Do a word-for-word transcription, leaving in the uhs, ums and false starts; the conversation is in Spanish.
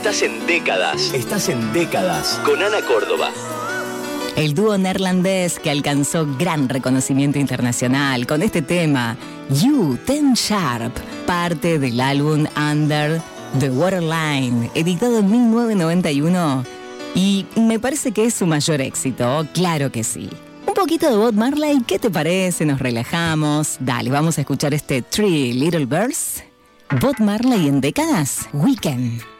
Estás en décadas. Estás en décadas. Con Ana Córdoba. El dúo neerlandés que alcanzó gran reconocimiento internacional con este tema, You, Ten Sharp, parte del álbum Under the Waterline, editado en mil novecientos noventa y uno. Y me parece que es su mayor éxito, claro que sí. Un poquito de Bob Marley, ¿qué te parece? Nos relajamos. Dale, vamos a escuchar este Three Little Birds. Bob Marley en décadas, Weekend.